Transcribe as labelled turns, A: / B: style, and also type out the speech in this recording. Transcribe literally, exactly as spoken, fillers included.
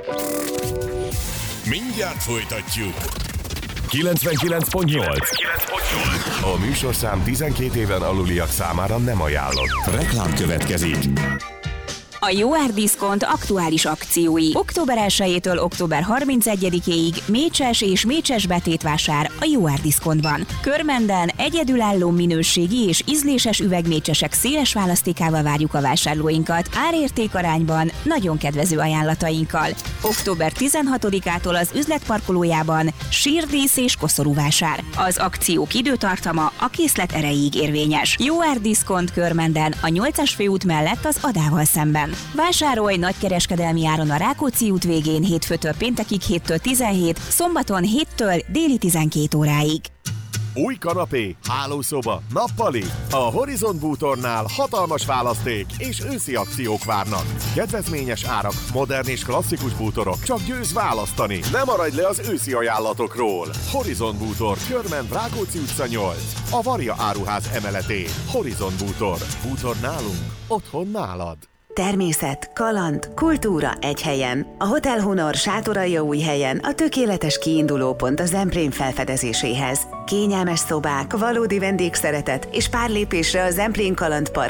A: Mindjárt folytatjuk.
B: kilencvenkilenc pont nyolc. A műsorszám tizenkét éven aluliak számára nem ajánlott. Reklám következik.
C: A jó ár Diszkont aktuális akciói. október elsejétől október harmincegyedikéig mécses és mécses betétvásár a jó ár Diszkontban. Körmenden egyedülálló minőségi és ízléses üvegmécsesek széles választékával várjuk a vásárlóinkat, árértékarányban nagyon kedvező ajánlatainkkal. október tizenhatodikától az üzletparkolójában sírdísz és koszorúvásár. Az akciók időtartama a készlet erejéig érvényes. Jó ár Diszkont Körmenden, a nyolcas főút mellett az Adával szemben. Vásárolj nagykereskedelmi áron a Rákóczi út végén hétfőtől péntekig héttől tizenhét, szombaton héttől déli tizenkét óráig.
D: Új kanapé, hálószoba, nappali. A Horizont bútornál hatalmas választék és őszi akciók várnak. Kedvezményes árak, modern és klasszikus bútorok, csak győz választani. Ne maradj le az őszi ajánlatokról. Horizont bútor, Körmend, Rákóczi utca nyolc. A Varia áruház emeletén. Horizont bútor. Bútor nálunk, otthon nálad.
E: Természet, kaland, kultúra egy helyen. A Hotel Honor Sátoraljaújhelyen a tökéletes kiindulópont a Zemplén felfedezéséhez. Kényelmes szobák, valódi vendégszeretet és pár lépésre a Zemplén Kalandpark